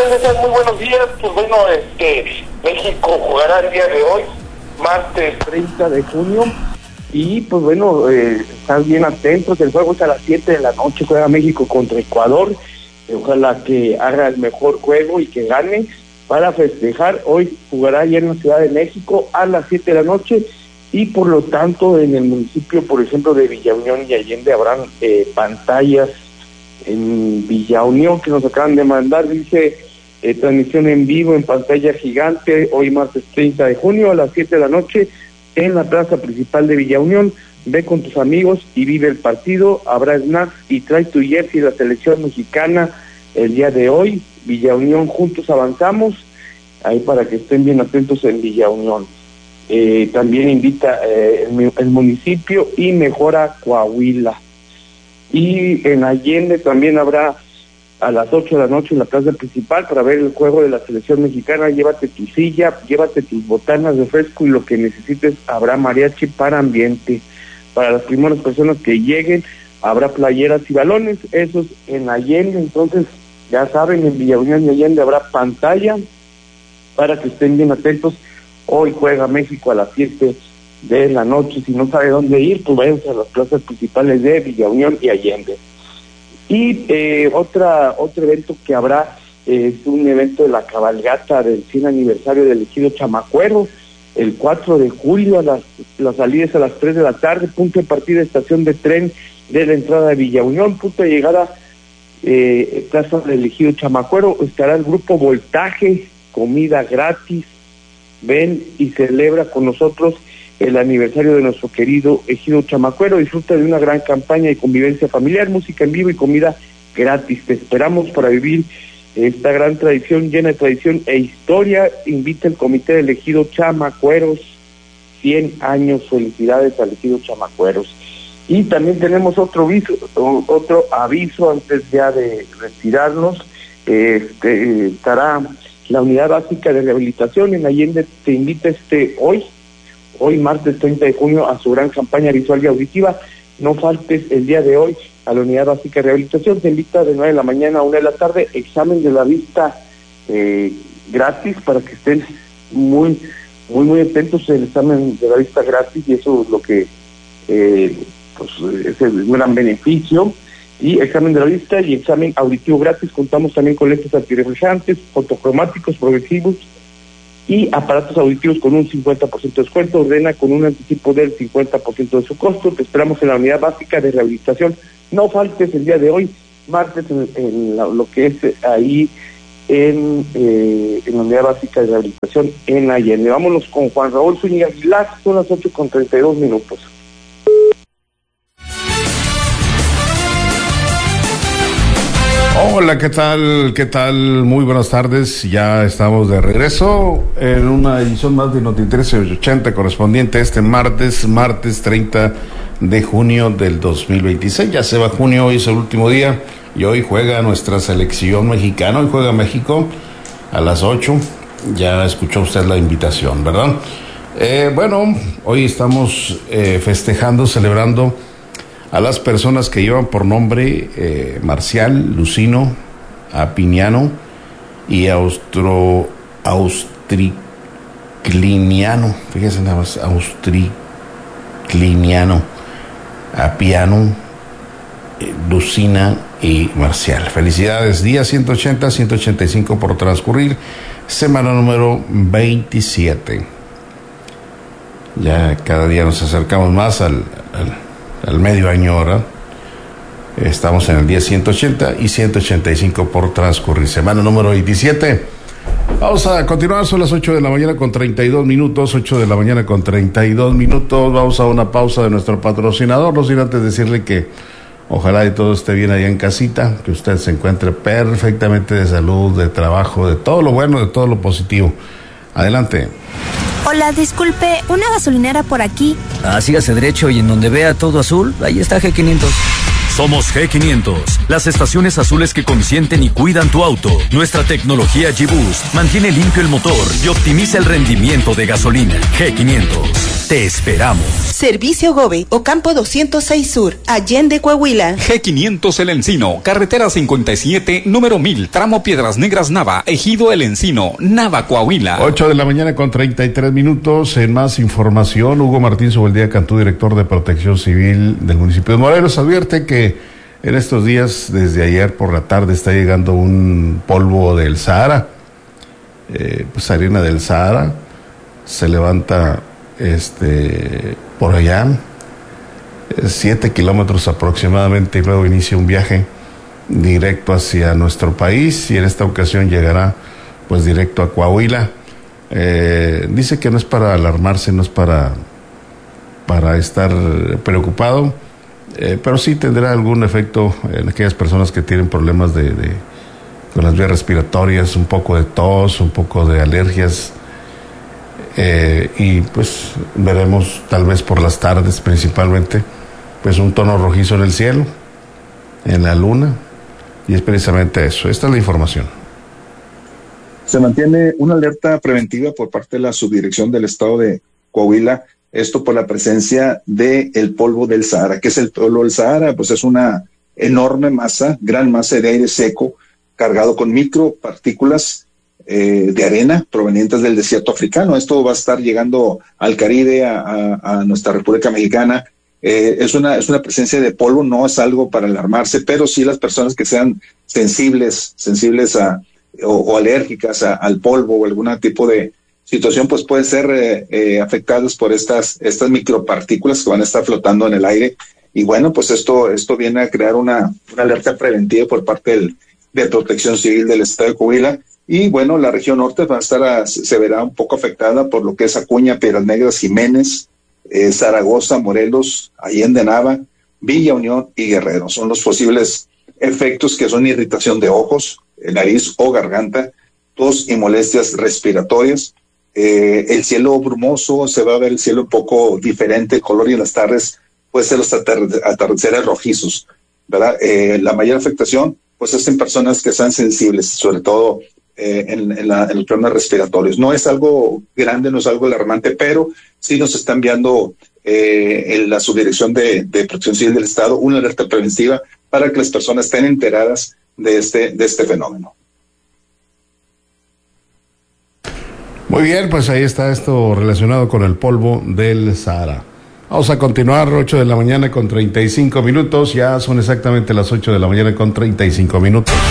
César? Muy buenos días. Pues bueno, México jugará el día de hoy, martes 30 de junio. Y pues bueno, están bien atentos. El juego es a las 7 de la noche. Juega México contra Ecuador. Ojalá que haga el mejor juego y que gane para festejar. Hoy jugará allá en la Ciudad de México a las 7 de la noche. Y por lo tanto, en el municipio, por ejemplo, de Villa Unión y Allende, habrán pantallas en Villa Unión que nos acaban de mandar. Dice transmisión en vivo en pantalla gigante hoy martes 30 de junio a las 7 de la noche en la plaza principal de Villa Unión. Ve con tus amigos y vive el partido. Habrá snacks y trae tu jersey de la selección mexicana el día de hoy. Villa Unión, juntos avanzamos. Ahí para que estén bien atentos en Villa Unión. También invita el municipio y Mejora Coahuila. Y en Allende también habrá a las 8 de la noche en la plaza principal para ver el juego de la selección mexicana. Llévate tu silla, llévate tus botanas de fresco y lo que necesites. Habrá mariachi para ambiente. Para las primeras personas que lleguen habrá playeras y balones. Eso es en Allende. Entonces ya saben, en Villa Unión y Allende habrá pantalla para que estén bien atentos. Hoy juega México a las 7 de la noche. Si no sabe dónde ir, pues váyanse a las plazas principales de Villa Unión y Allende. Y otro evento que habrá es un evento de la cabalgata del 100 aniversario del Ejido Chamacuero, el 4 de julio, la salida es a las 3 de la tarde, punto de partida estación de tren de la entrada de Villa Unión, punto de llegada plaza del Ejido Chamacuero. Estará el grupo Voltaje, comida gratis. Ven y celebra con nosotros el aniversario de nuestro querido Ejido Chamacuero. Disfruta de una gran campaña de convivencia familiar, música en vivo y comida gratis. Te esperamos para vivir esta gran tradición llena de tradición e historia. Invita el comité del Ejido Chamacueros. 100 años, felicidades al Ejido Chamacueros. Y también tenemos otro aviso antes ya de retirarnos. Estará la Unidad Básica de Rehabilitación en Allende. Te invita hoy martes 30 de junio a su gran campaña visual y auditiva. No faltes el día de hoy a la Unidad Básica de Rehabilitación. Te invita de 9 de la mañana a 1 de la tarde. Examen de la vista gratis para que estén muy atentos. El examen de la vista gratis, y eso es lo que es el gran beneficio. Y examen de la vista y examen auditivo gratis. Contamos también con lentes antirreflejantes, fotocromáticos progresivos y aparatos auditivos con un 50% de descuento. Ordena con un anticipo del 50% de su costo. Te esperamos en la Unidad Básica de Rehabilitación. No faltes el día de hoy, martes, en lo que es ahí en la Unidad Básica de Rehabilitación en Allende. Vámonos con Juan Raúl Zúñiga Aguilar. Son las 8:32. Hola, ¿qué tal? ¿Qué tal? Muy buenas tardes. Ya estamos de regreso en una edición más de Noti 1380 correspondiente a este martes 30 de junio del 2026. Ya se va junio, hoy es el último día y hoy juega nuestra selección mexicana. Hoy juega México a las 8. Ya escuchó usted la invitación, ¿verdad? Bueno, hoy estamos festejando, celebrando a las personas que llevan por nombre Marcial, Lucino, Apiniano y Austricliniano. Fíjense nada más, Austricliniano, Apiano, Lucina y Marcial. Felicidades, día 180, 185 por transcurrir, semana número 27. Ya cada día nos acercamos más al medio año ahora. Estamos en el día 180 y 185 por transcurrir, semana número 27. Vamos a continuar, son las 8 de la mañana con 32 minutos, 8 de la mañana con 32 minutos. Vamos a una pausa de nuestro patrocinador, no sin antes decirle que ojalá y todo esté bien allá en casita, que usted se encuentre perfectamente de salud, de trabajo, de todo lo bueno, de todo lo positivo. Adelante. Hola, disculpe, ¿una gasolinera por aquí? Sígase derecho y en donde vea todo azul, ahí está G500. Somos G500, las estaciones azules que consienten y cuidan tu auto. Nuestra tecnología G-Boost mantiene limpio el motor y optimiza el rendimiento de gasolina. G500. Te esperamos. Servicio Gobe, Ocampo 206 Sur, Allende, Coahuila. G500 El Encino, carretera 57, número 1000, tramo Piedras Negras Nava, Ejido El Encino, Nava, Coahuila. 8:33 a.m. En más información, Hugo Martín Sobeldía Cantú, director de Protección Civil del municipio de Morelos, advierte que en estos días, desde ayer por la tarde, está llegando un polvo del Sahara, pues arena del Sahara, se levanta por allá, 7 kilómetros aproximadamente, y luego inicia un viaje directo hacia nuestro país, y en esta ocasión llegará pues directo a Coahuila. Dice que no es para alarmarse, no es para estar preocupado, pero sí tendrá algún efecto en aquellas personas que tienen problemas con las vías respiratorias, un poco de tos, un poco de alergias. Y pues veremos tal vez por las tardes principalmente pues un tono rojizo en el cielo, en la luna, y es precisamente eso. Esta es la información. Se mantiene una alerta preventiva por parte de la subdirección del estado de Coahuila, esto por la presencia del polvo del Sahara. ¿Qué es el polvo del Sahara? Pues es una enorme masa, gran masa de aire seco cargado con micropartículas de arena provenientes del desierto africano. Esto va a estar llegando al Caribe, a nuestra República Mexicana. Es una presencia de polvo, no es algo para alarmarse, pero sí las personas que sean sensibles o alérgicas al polvo o algún tipo de situación, pues pueden ser afectadas por estas micropartículas que van a estar flotando en el aire. Y bueno, pues esto viene a crear una alerta preventiva por parte de Protección Civil del estado de Coahuila. Y bueno, la región norte se verá un poco afectada por lo que es Acuña, Piedras Negras, Jiménez, Zaragoza, Morelos, Allende, Nava, Villa Unión y Guerrero. Son los posibles efectos, que son irritación de ojos, nariz o garganta, tos y molestias respiratorias. El cielo brumoso, se va a ver el cielo un poco diferente, el color, y en las tardes puede ser los atardeceres rojizos, ¿verdad? La mayor afectación pues es en personas que sean sensibles, sobre todo en los problemas respiratorios. No es algo grande, no es algo alarmante, pero sí nos está enviando en la subdirección de Protección Civil del Estado una alerta preventiva para que las personas estén enteradas de este fenómeno. Muy bien, pues ahí está esto relacionado con el polvo del Sahara. Vamos a continuar, 8:35 a.m. Ya son exactamente las 8:35 a.m.